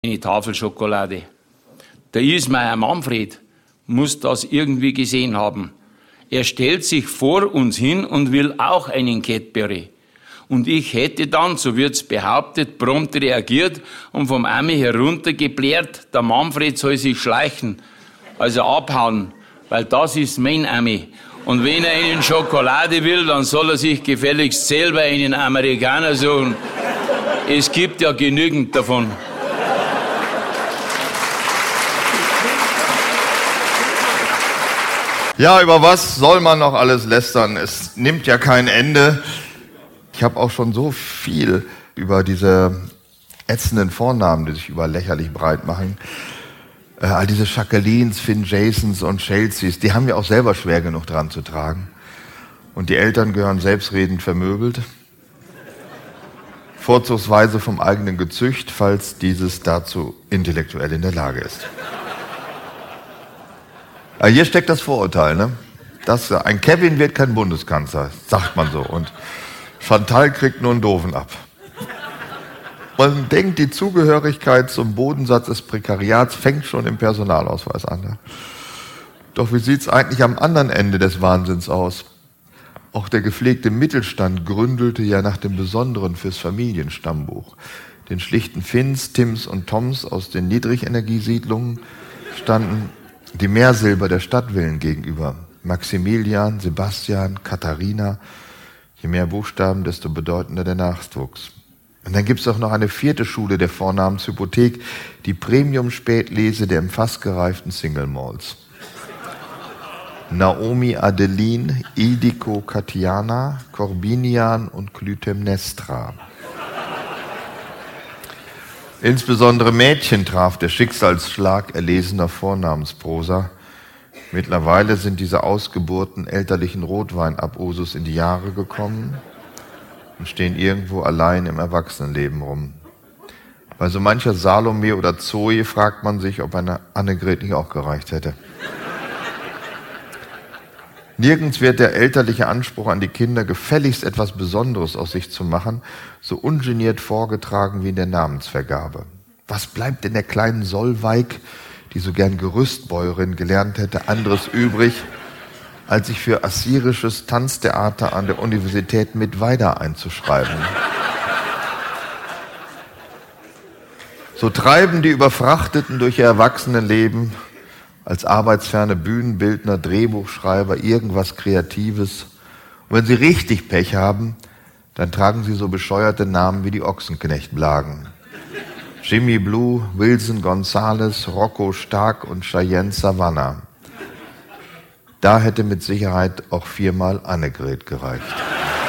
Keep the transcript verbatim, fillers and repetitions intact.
eine Tafel Schokolade. Der Ismail Manfred muss das irgendwie gesehen haben. Er stellt sich vor uns hin und will auch einen Cadbury. Und ich hätte dann, so wird's behauptet, prompt reagiert und vom Ami heruntergeblärt, der Manfred soll sich schleichen, also abhauen, weil das ist mein Ami. Und wenn er einen Schokolade will, dann soll er sich gefälligst selber einen Amerikaner suchen. Es gibt ja genügend davon. Ja, über was soll man noch alles lästern? Es nimmt ja kein Ende. Ich habe auch schon so viel über diese ätzenden Vornamen, die sich über lächerlich breit machen. Äh, all diese Jacquelines, Finn Jasons und Chelseas, die haben ja auch selber schwer genug dran zu tragen. Und die Eltern gehören selbstredend vermöbelt. Vorzugsweise vom eigenen Gezücht, falls dieses dazu intellektuell in der Lage ist. Aber hier steckt das Vorurteil, ne? Das, ein Kevin wird kein Bundeskanzler, sagt man so. Und Chantal kriegt nur einen Doofen ab. Man denkt, die Zugehörigkeit zum Bodensatz des Prekariats fängt schon im Personalausweis an. Ne? Doch wie sieht's eigentlich am anderen Ende des Wahnsinns aus? Auch der gepflegte Mittelstand gründelte ja nach dem Besonderen fürs Familienstammbuch. Den schlichten Finns, Tims und Toms aus den Niedrigenergiesiedlungen standen die Mehrsilber der Stadtvillen gegenüber. Maximilian, Sebastian, Katharina. Je mehr Buchstaben, desto bedeutender der Nachwuchs. Und dann gibt es auch noch eine vierte Schule der Vornamenshypothek, die Premium-Spätlese der im fast gereiften Single Malls. Naomi Adeline, Ildiko Katiana, Corbinian und Clytemnestra. Insbesondere Mädchen traf der Schicksalsschlag erlesener Vornamensprosa. Mittlerweile sind diese Ausgeburten elterlichen Rotweinabusus in die Jahre gekommen und stehen irgendwo allein im Erwachsenenleben rum. Bei so mancher Salome oder Zoe fragt man sich, ob eine Annegret nicht auch gereicht hätte. Nirgends wird der elterliche Anspruch an die Kinder, gefälligst etwas Besonderes aus sich zu machen, so ungeniert vorgetragen wie in der Namensvergabe. Was bleibt denn der kleinen Solveig, die so gern Gerüstbäuerin gelernt hätte, anderes übrig, als sich für assyrisches Tanztheater an der Universität Mittweida einzuschreiben? So treiben die Überfrachteten durch ihr Erwachsenenleben als arbeitsferne Bühnenbildner, Drehbuchschreiber, irgendwas Kreatives. Und wenn sie richtig Pech haben, dann tragen sie so bescheuerte Namen wie die Ochsenknechtblagen. Jimmy Blue, Wilson Gonzales, Rocco Stark und Cheyenne Savannah. Da hätte mit Sicherheit auch viermal Annegret gereicht.